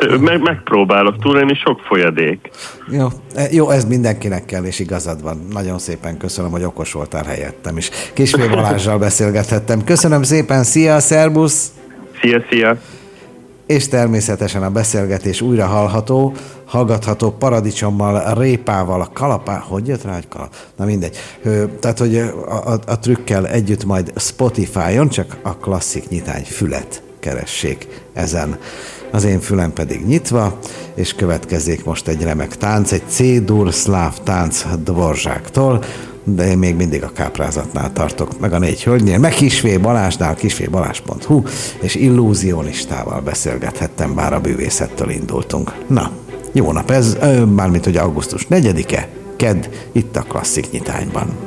megpróbálok túlélni, sok folyadék. Jó, ez mindenkinek kell, és igazad van. Nagyon szépen köszönöm, hogy okos voltál helyettem, és Kisvé Balázssal beszélgethettem. Köszönöm szépen, szia, szerbusz! Szia! És természetesen a beszélgetés újra hallgatható paradicsommal, répával, hogy jött rá, hogy na mindegy. Tehát, hogy a trükkel együtt majd Spotify-on csak a klasszik nyitány fület keressék ezen. Az én fülem pedig nyitva, és következzék most egy remek tánc, egy C-dur szláv tánc Dvorzsáktól, de én még mindig a káprázatnál tartok, meg a 4 hölgynél, meg Kisvé Balázsnál, kisvébalázs.hu, és illúzionistával beszélgethettem, bár a bűvészettől indultunk. Na, jó nap ez, mármint hogy augusztus 4-e, kedd, itt a klasszik nyitányban.